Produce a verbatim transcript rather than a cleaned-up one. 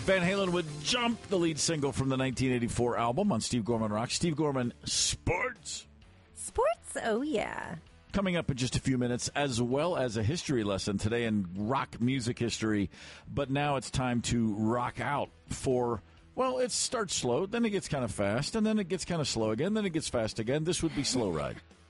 Van Halen would Jump, the lead single from the nineteen eighty-four album on Steve Gorman Rock. Steve Gorman, Sports. Sports, oh yeah. Coming up in just a few minutes, as well as a history lesson today in rock music history. But now it's time to rock out for, well, it starts slow, then it gets kind of fast, and then it gets kind of slow again, then it gets fast again. This would be Slow Ride.